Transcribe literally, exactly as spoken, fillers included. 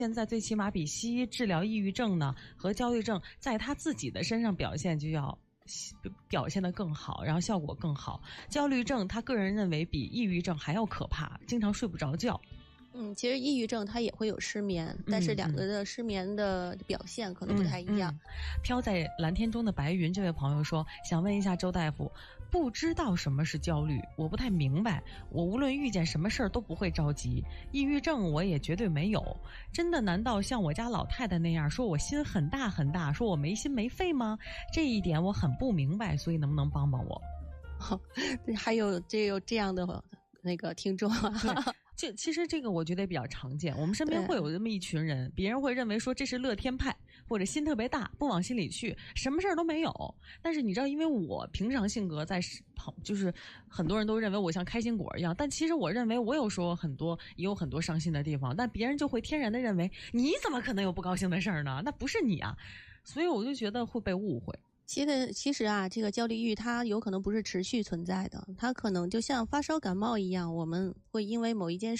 现在最起码比西医治疗抑郁症呢和焦虑症在他自己的身上表现就要表现得更好，然后效果更好。焦虑症他个人认为比抑郁症还要可怕，经常睡不着觉。 嗯，其实抑郁症它也会有失眠，但是两个的失眠的表现可能不太一样。 嗯嗯嗯、飘在蓝天中的白云这位朋友说，想问一下周大夫，不知道什么是焦虑，我不太明白，我无论遇见什么事儿都不会着急，抑郁症我也绝对没有，真的难道像我家老太太那样说我心很大很大，说我没心没肺吗？这一点我很不明白，所以能不能帮帮我？ 哦、还有这有这样的那个听众啊。 这其实这个我觉得比较常见，我们身边会有这么一群人，别人会认为说这是乐天派或者心特别大，不往心里去，什么事儿都没有。但是你知道，因为我平常性格在就是很多人都认为我像开心果一样，但其实我认为我有时候很多也有很多伤心的地方，但别人就会天然的认为你怎么可能有不高兴的事儿呢？那不是你啊，所以我就觉得会被误会。 其实其实啊，这个焦虑抑郁它有可能不是持续存在的，它可能就像发烧感冒一样，我们会因为某一件事